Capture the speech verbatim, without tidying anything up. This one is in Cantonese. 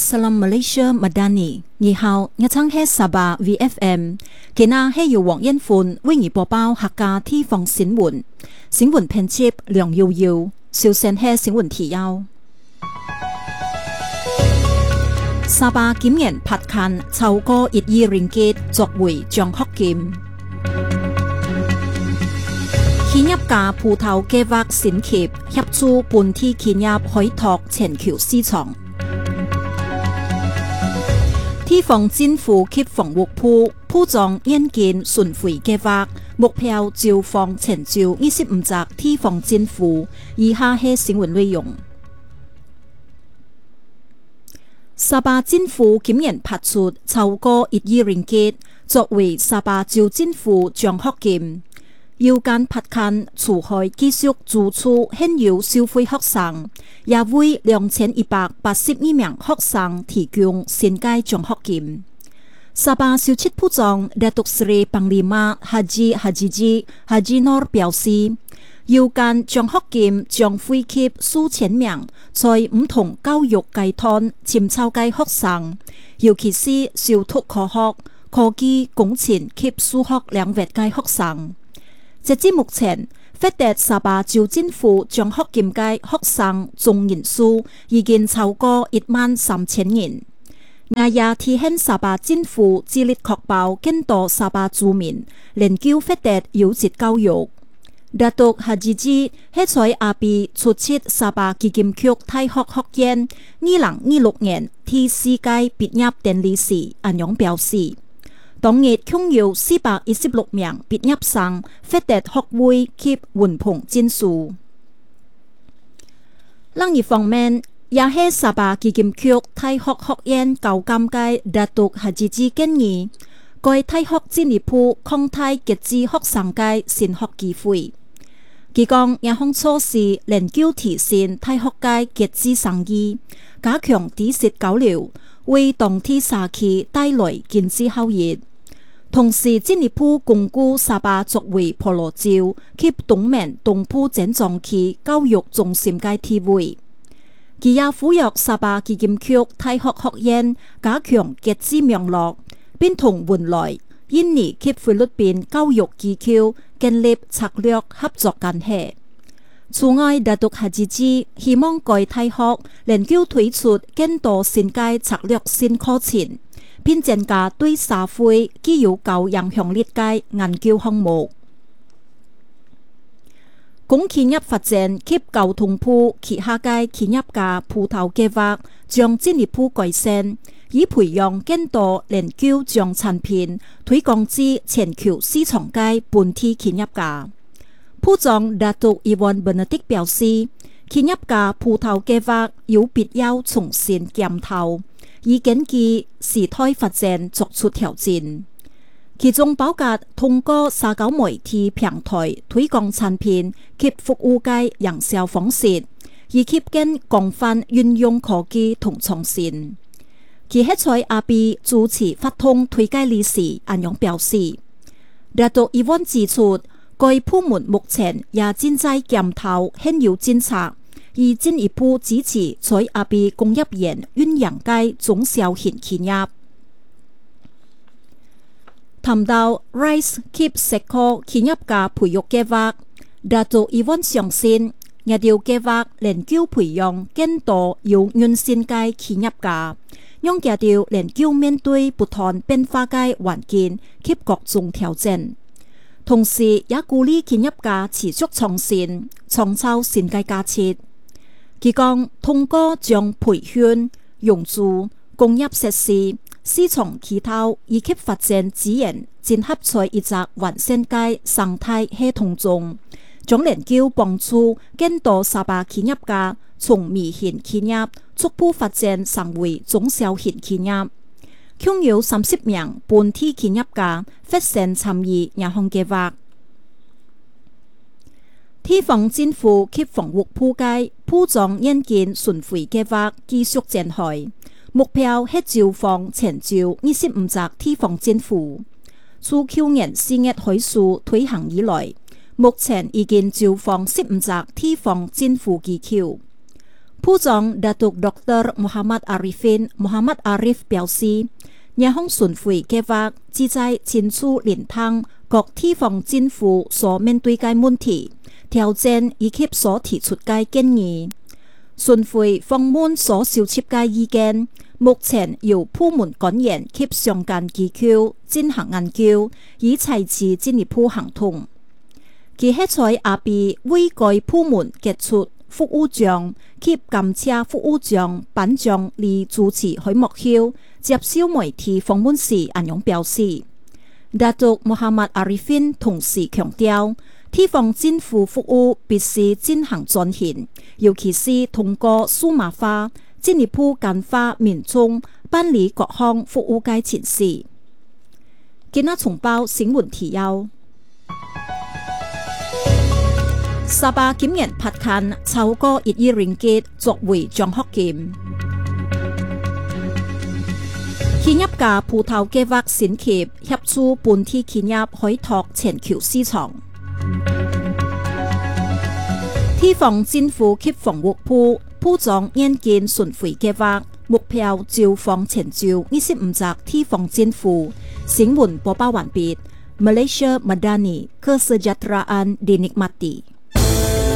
Salam Malaysia Madani， 你好，我唱係沙巴 V F M， 今日係由黃恩歡為你播報客家地方新聞，新聞編輯梁耀耀，首先係新聞提要。沙巴今年拍刊超過一億ringgit吉作為獎學金。企業家葡萄計劃新協協助本地企業開拓全球市場。地方政府及房屋部鋪裝引進巡迴計劃，目標招訪全球二十五隻地方政府。以下係新聞內容。沙巴政府今年拍出超過一億ringgit吉作為沙巴州政府獎學金。有間拍刊除開繼續資助現有消費學生，也為兩千一百八十二名學生提供新屆獎學金。沙巴首席部長Datuk Seri Panglima Haji Hajiji Haji Noor表示，有間獎學金將惠及數千名在唔同教育階段簽抄嘅學生，尤其是小讀科學、科技、工程及數學兩域嘅學生。截至目前，發達沙巴州政府獎學金嘅學生總人數已經超過一萬三千人。我也提醒沙巴政府致力確保更多沙巴住民能夠發達優質教育。Datuk Haji Ji 係在阿比出席沙巴基金局大學學院二零二六年第四屆畢業典禮時，咁樣表示。當日共有四百一十六名畢業生發達學位及文憑證書。另一方面，也係沙巴基金局大學學院教監嘅Datuk Haji Ji建議，該大學進一步擴大傑志學生嘅升學機會。佢講，一項措施能夠提升大學嘅傑志生意，加強知識交流，為當地社區帶來經濟效益。同時進一步鞏固沙巴作為婆羅洲及東面東部整狀區教育中心嘅地位。佢也呼籲沙巴基金局大學學院加強傑志網絡，並同汶萊、印尼及菲律賓教育機構建立策略合作關係。此外，Datuk Haji Ji希望該大學能夠推出更多新嘅策略性課程，並增加對社會具有高影響力嘅研究項目。公企業發展及交通部旗下嘅企業家葡萄計劃將進一步改善，以培養更多能夠將產品推廣至全球市場嘅本地企業家。部長Datuk Iwan Bernadette表示，企業家葡萄計劃有必要重新檢討，以根據時代發展作出調整，其中包括通過社交媒體平台推廣產品及服務嘅營銷方式，以及更廣泛運用科技同創新。佢喺在阿比主持發通推介禮時，咁樣表示，Datuk Iwan指出，該部門目前也正在檢討現有政策，以進一步支持在阿比工業園運營嘅中小型企業。談到 Rice Keep Sector 企業家培育計劃，Datuk Iwan相信，呢條計劃能夠培養更多有韌性嘅企業家，讓呢條能夠面對不斷變化嘅環境及各種挑戰。同時也鼓勵企業家持續創新，創造新嘅價值。佢講，通過將培訓、融資、工業設施、市場渠道以及發展資源整合在一隻完善嘅生態系統中，將能夠幫助更多沙巴企業家從微型企業逐步發展成為中小型企業。共有三十名本地企業家發聲參與呢項計劃。地方政府及房屋部嘅鋪裝引進巡迴計劃繼續展開，目標係招訪全州二十五隻地方政府。自去年四月開始推行以來，目前已經招訪十五隻地方政府機構。 ผู้長拿督 Doctor Muhammad Arifin Muhammad Arif 表示，野方巡迴計劃旨在清楚連通各地方政府所面對嘅問題、挑戰以及所提出嘅建議。巡迴訪問所收集嘅意見，目前由部門官員及相關機構進行研究，以採取進一步行動。其喺在阿比為該部門傑出副務長及感謝副務長頒獎禮主持開幕後，接受媒體訪問時，咁樣表示，拿督穆罕默阿里芬同時強調，地方政府服務必須進行轉型，尤其是通過數碼化，進一步簡化民眾辦理各項服務嘅程序。今日重報新聞提要。沙巴今年拍砍超過一億ringgit吉作為獎學金。企業家葡萄計劃先期協助本地企業開拓全球市場。地方政府及房屋部部長眼見巡迴計劃，目標招訪全球二十五隻地方政府。新聞播報完畢。Malaysia Madani Kesejahteraan Dinikmati。